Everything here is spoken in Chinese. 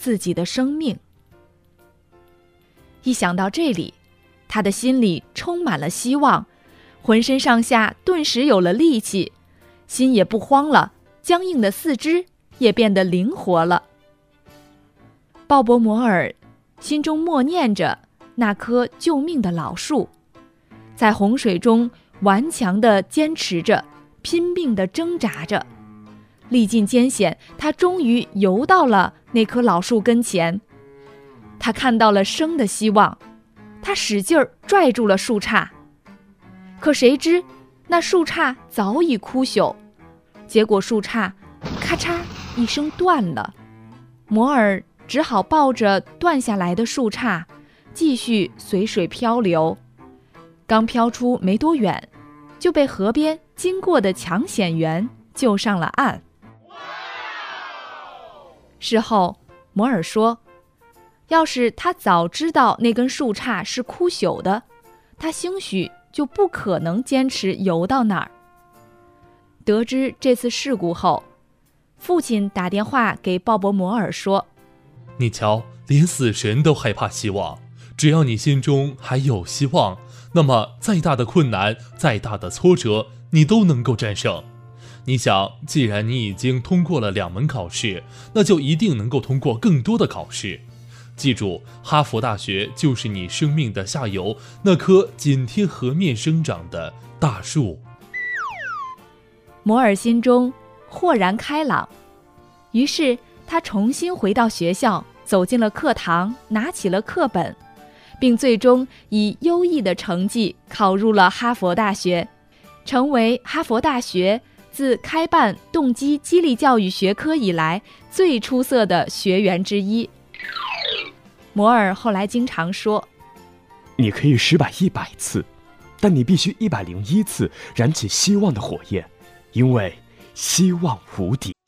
自己的生命。一想到这里，他的心里充满了希望，浑身上下顿时有了力气，心也不慌了，僵硬的四肢也变得灵活了。鲍勃摩尔心中默念着那棵救命的老树，在洪水中顽强地坚持着，拼命地挣扎着。历尽艰险，他终于游到了那棵老树跟前。他看到了生的希望，他使劲儿拽住了树杈，可谁知那树杈早已枯朽，结果树杈咔嚓一声断了。摩尔只好抱着断下来的树杈继续随水漂流，刚漂出没多远，就被河边经过的抢险员救上了岸。事后摩尔说，要是他早知道那根树杈是枯朽的，他兴许就不可能坚持游到那儿。得知这次事故后，父亲打电话给鲍勃摩尔说， 你瞧，连死神都害怕希望，只要你心中还有希望，那么再大的困难，再大的挫折，你都能够战胜。你想，既然你已经通过了2门考试，那就一定能够通过更多的考试。记住，哈佛大学就是你生命的下游，那棵紧贴河面生长的大树。 摩尔心中豁然开朗，于是他重新回到学校，走进了课堂，拿起了课本，并最终以优异的成绩考入了哈佛大学，成为哈佛大学自开办动机激励教育学科以来最出色的学员之一。摩尔后来经常说， 你可以失败100次，但你必须101次燃起希望的火焰，因为希望无敌。